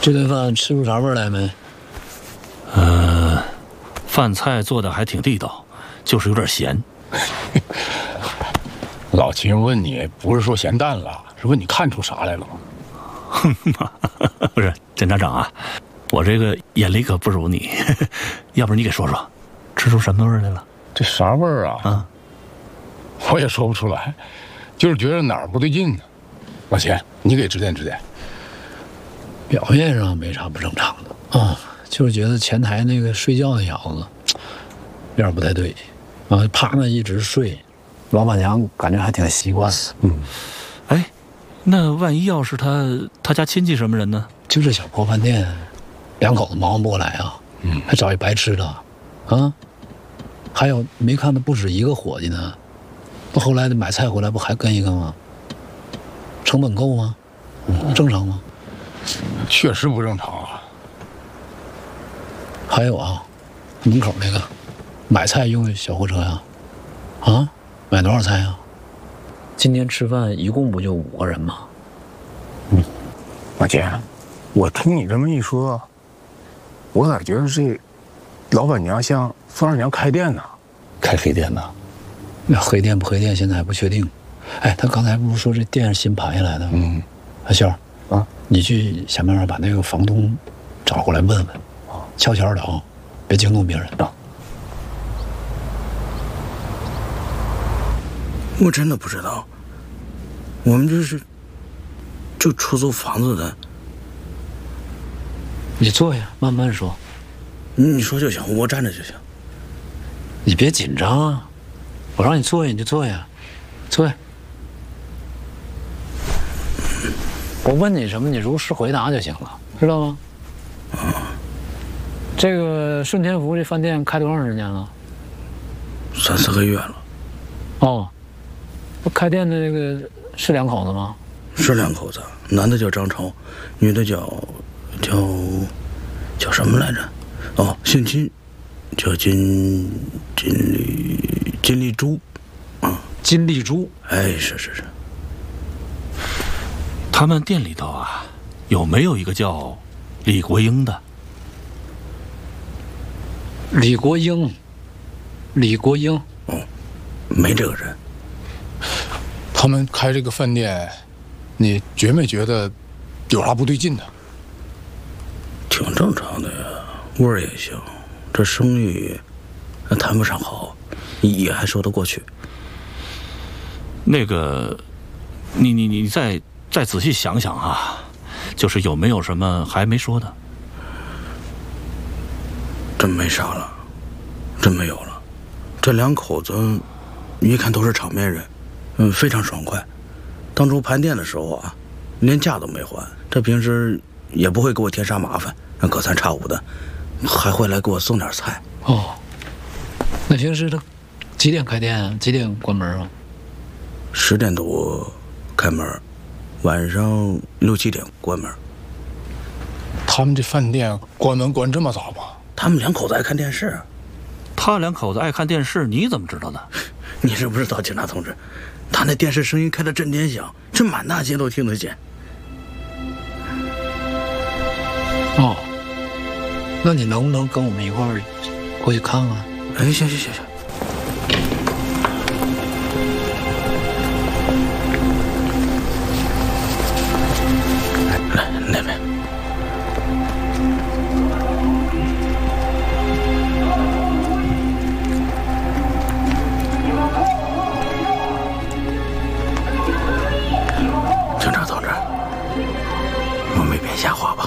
这顿饭吃出啥味儿来没？ 饭菜做的还挺地道，就是有点咸。 老秦问你，不是说咸淡了，是问你看出啥来了吗？不是，检察长啊，我这个眼力可不如你，要不然你给说说，吃出什么味儿来了？ 这啥味儿啊？我也说不出来，就是觉得哪儿不对劲呢。老秦，你给指点指点。 表面上没啥不正常的啊，就是觉得前台那个睡觉的小子有点不太对啊，趴那一直睡，老板娘感觉还挺习惯的。 哎，那万一要是他家亲戚什么人呢？ 就这小破饭店，两口子忙活不过来啊，还找一白吃的啊，还有没看到不止一个伙计呢，不后来的买菜回来不还跟一个吗？成本够吗？正常吗？ 确实不正常啊。 还有啊，门口那个买菜用小货车呀，啊，买多少菜啊？今天吃饭一共不就5个人吗？ 老秦，我听你这么一说，我咋觉得这老板娘像孙二娘开店呢？ 开黑店呢？ 那黑店不黑店现在还不确定。哎，他刚才不是说这店是新盘下来的吗？秀儿啊，你去想办法把那个房东找过来问问，悄悄的啊，别惊动别人啊。 我真的不知道，我们这是就出租房子的。 你坐下，慢慢说。 你说就行，我站着就行。 你别紧张啊，我让你坐下你就坐下，坐下。我问你什么，你如实回答就行了，知道吗？这个顺天福这饭店开多长时间了 ？3、4个月了。 哦，开店的那个是两口子吗？ 是两口子，男的叫张超，女的叫什么来着？哦，姓金，叫金丽珠， 金丽珠。 哎，是。 他们店里头啊，有没有一个叫李国英的？ 李国英。 哦，没这个人。 他们开这个饭店，你觉没觉得有啥不对劲的？ 挺正常的呀，味儿也行，这生意谈不上好，也还说得过去。 那个，你再仔细想想啊，就是有没有什么还没说的？ 真没啥了，真没有了。这两口子一看都是场面人，非常爽快。当初盘店的时候啊，连价都没还，这平时也不会给我添啥麻烦，隔三差五的还会来给我送点菜。 哦，那平时他几点开店啊？几点关门啊 ？10点多开门，晚上6、7点关门。 他们这饭店关门关这么早吗？ 他们两口子爱看电视。 他两口子爱看电视，你怎么知道的？ 你知不知道，警察同志，他那电视声音开得震天响，这满大街都听得见。 哦，那你能不能跟我们一块儿过去看看？ 哎，行。来那边。警察同志，我没编瞎话吧？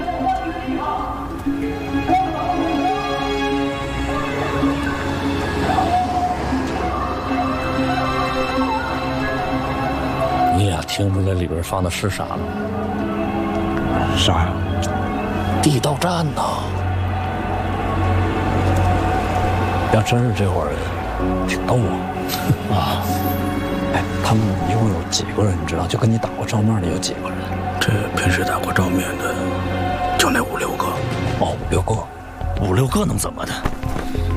你俩听出来里边放的是啥了？ 啥呀？ 地道战呐！要真是这伙人，挺逗啊！哎，他们一共有几个人？你知道？就跟你打过照面的有几个人？ 这平时打过照面的，就那5、6个。 哦，5、6个。 5、6个能怎么的？